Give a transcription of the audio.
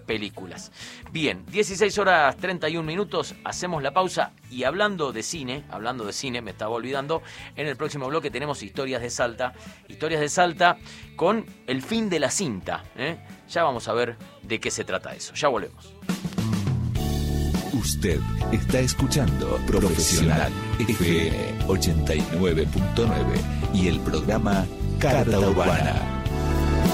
películas. Bien, 16 horas 31 minutos, hacemos la pausa y hablando de cine, me estaba olvidando, en el próximo bloque tenemos Historias de Salta con el fin de la cinta, ¿eh? Ya vamos a ver de qué se trata eso, ya volvemos. Usted está escuchando Profesional FM 89.9 y el programa Carta Urbana.